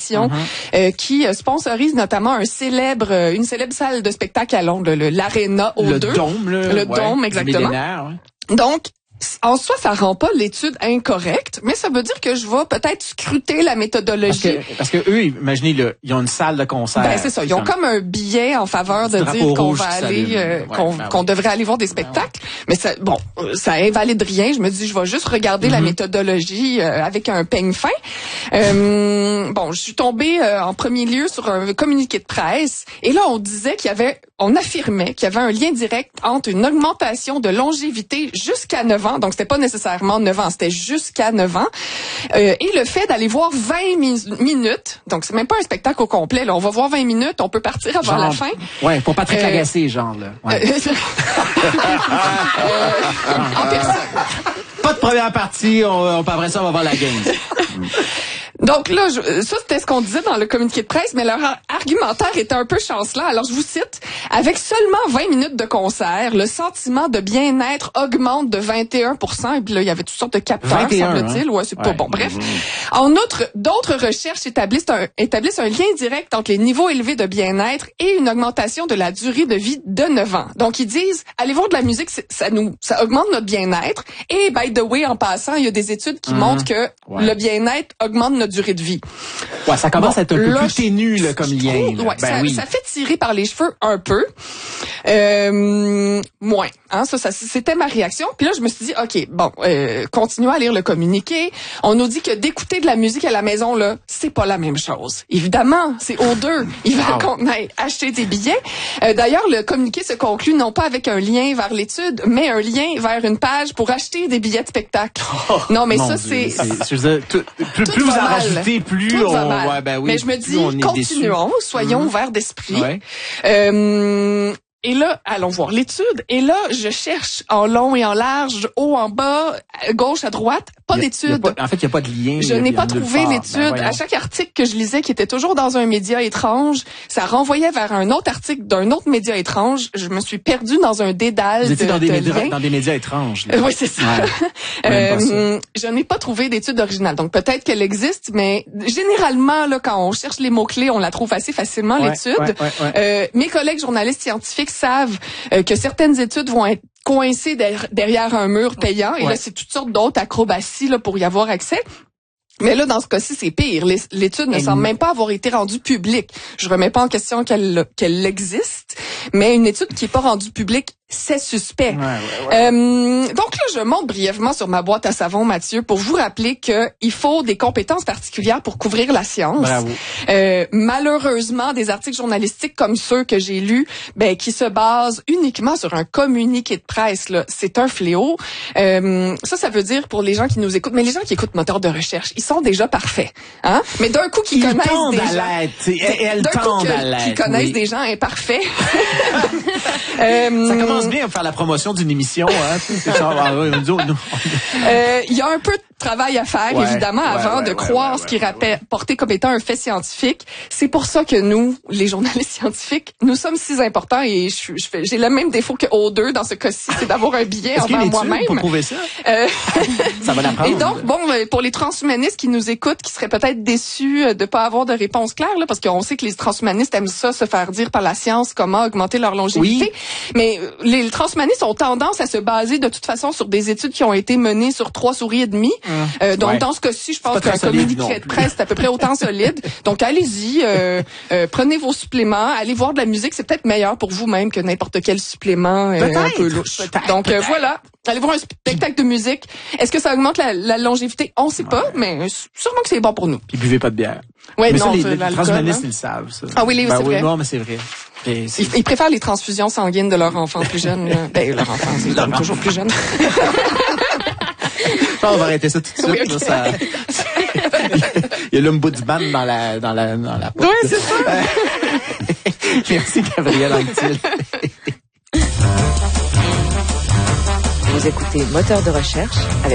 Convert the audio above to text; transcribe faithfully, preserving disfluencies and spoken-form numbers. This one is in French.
Fondation mm-hmm. euh, qui sponsorise notamment un célèbre, une célèbre salle de spectacle à Londres, le, l'Arena O deux. Le Dôme, là. Le ouais, Dôme, exactement. Ouais. Donc, en soi, ça rend pas l'étude incorrecte, mais ça veut dire que je vais peut-être scruter la méthodologie. Parce que, parce que eux, imaginez, là, ils ont une salle de concert. Ben, c'est ça. Ils ont comme un billet en faveur de dire qu'on va aller, euh, ouais, qu'on, ben qu'on oui. devrait aller voir des spectacles. Ben oui. Mais ça, bon, ça invalide rien. Je me dis, je vais juste regarder mm-hmm. la méthodologie euh, avec un peigne fin. Euh, bon, je suis tombée euh, en premier lieu sur un communiqué de presse. Et là, on disait qu'il y avait, on affirmait qu'il y avait un lien direct entre une augmentation de longévité jusqu'à neuf ans. Donc, c'était pas nécessairement neuf ans, c'était jusqu'à neuf ans. Euh, et le fait d'aller voir vingt mi- minutes, donc c'est même pas un spectacle au complet, là. On va voir vingt minutes, on peut partir avant genre, la fin. Ouais, pour Patrick euh, Lagacé, genre, là. Ouais. euh, en personne. Pas de première partie, on, on, après ça, on va voir la game. Donc là, je, ça c'était ce qu'on disait dans le communiqué de presse, mais leur argumentaire était un peu chancelant. Alors je vous cite, avec seulement vingt minutes de concert, le sentiment de bien-être augmente de vingt et un pour cent. Et puis là, il y avait toutes sortes de capteurs, semble-t-il. Hein? Ouais, c'est ouais. pas bon. Bref. Mmh. En outre, d'autres recherches établissent un, établissent un lien direct entre les niveaux élevés de bien-être et une augmentation de la durée de vie de neuf ans. Donc ils disent, allez voir de la musique, ça nous, ça augmente notre bien-être. Et by the way, en passant, il y a des études qui mmh. montrent que ouais. le bien-être augmente notre durée de vie. Ouais, ça commence bon, à être un peu là, plus ténu là, comme lien. Là. Ouais, ben ça, oui. ça fait tirer par les cheveux un peu. Euh, moins. Hein, ça, ça, c'était ma réaction. Puis là, je me suis dit, OK, bon, euh, continuons à lire le communiqué. On nous dit que d'écouter de la musique à la maison, là, c'est pas la même chose. Évidemment, c'est O deux. Ils veulent wow. qu'on aille acheter des billets. Euh, d'ailleurs, le communiqué se conclut non pas avec un lien vers l'étude, mais un lien vers une page pour acheter des billets de spectacle. Oh, non, mais ça, Dieu, c'est... c'est, c'est dire, tout, plus, plus vous en rajoutez, plus tout on... Ouais, ben oui, mais je me dis, continuons, soyons mmh. ouverts d'esprit. Ouais. Euh, Et là, allons voir l'étude. Et là, je cherche en long et en large, haut, en bas, à gauche, à droite. Pas il y a, d'étude. Il y a pas, en fait, il n'y a pas de lien. Je n'ai pas trouvé l'étude. Ben à chaque article que je lisais, qui était toujours dans un média étrange, ça renvoyait vers un autre article d'un autre média étrange. Je me suis perdue dans un dédale Vous étiez de, dans, des de médias, liens. dans des médias étranges. Là. Euh, oui, c'est ça. Ouais. euh, ça. Je n'ai pas trouvé d'étude originale. Donc, peut-être qu'elle existe, mais généralement, là, quand on cherche les mots-clés, on la trouve assez facilement, ouais, l'étude. Ouais, ouais, ouais. Euh, mes collègues journalistes scientifiques savent euh, que certaines études vont être coincées derrière un mur payant. Et ouais. là, c'est toutes sortes d'autres acrobaties là, pour y avoir accès. Mais là, dans ce cas-ci, c'est pire. L'étude ne semble même pas avoir été rendue publique. Je remets pas en question qu'elle qu'elle existe, mais une étude qui est pas rendue publique, c'est suspect. Ouais, ouais, ouais. Euh, donc là, je monte brièvement sur ma boîte à savon, Mathieu, pour vous rappeler que il faut des compétences particulières pour couvrir la science. Bravo. Euh, malheureusement, des articles journalistiques comme ceux que j'ai lus, ben qui se basent uniquement sur un communiqué de presse, là, c'est un fléau. Euh, ça, ça veut dire pour les gens qui nous écoutent, mais les gens qui écoutent Moteur de recherche, ils sont déjà parfaits, hein. Mais d'un coup, qui connaissent des gens, elles d'un coup, qui connaississent oui. des gens imparfaits. euh, ça commence bien à faire la promotion d'une émission, hein. C'est ça. euh, il y a un peu de travail à faire, ouais, évidemment, ouais, avant ouais, de ouais, croire ouais, ce qui est ouais, rapporté ouais. comme étant un fait scientifique. C'est pour ça que nous, les journalistes scientifiques, nous sommes si importants et je, je fais, j'ai le même défaut que O deux dans ce cas-ci, c'est d'avoir un billet Est-ce envers moi-même. Pour prouver ça? Euh, ça va l'apprendre. Et donc, bon, pour les transhumanistes qui nous écoutent, qui seraient peut-être déçus de pas avoir de réponse claire, là, parce qu'on sait que les transhumanistes aiment ça, se faire dire par la science comment augmenter leur longévité. Oui. Mais les transhumanistes ont tendance à se baser de toute façon sur des études qui ont été menées sur trois souris et demie. Hum. Euh, donc, ouais. dans ce cas-ci, je pense qu'un communiqué de presse est à peu près autant solide. Donc, allez-y, euh, euh, prenez vos suppléments, allez voir de la musique, c'est peut-être meilleur pour vous-même que n'importe quel supplément euh, un peu louche. Peut-être, Donc, peut-être. Euh, voilà. Allez voir un spectacle de musique. Est-ce que ça augmente la, la longévité? On ne sait ouais. pas, mais sûrement que c'est bon pour nous. Puis buvez pas de bière. Ouais, mais non, ça, les, les transhumanistes, hein? ils le savent, ça. Ah oui, les, ben, c'est oui, vrai. Non, mais c'est vrai. Ils, ils préfèrent les transfusions sanguines de leurs enfants plus jeunes. Ben, leurs enfants, c'est leur toujours plus jeunes. On va arrêter ça tout de suite. Oui, okay. Là, ça... Il y a l'ombudsman dans la dans la dans la porte. Oui, c'est ça. Merci Gabriel Anctil. Vous écoutez Moteur de recherche avec